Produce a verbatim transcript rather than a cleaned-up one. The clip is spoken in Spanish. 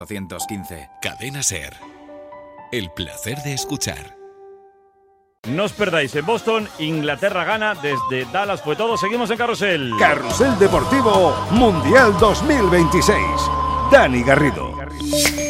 doscientos quince. Cadena SER. El placer de escuchar. No os perdáis, en Boston, Inglaterra gana, desde Dallas fue todo. Seguimos en Carrusel. Carrusel Deportivo Mundial dos mil veintiséis. Dani Garrido.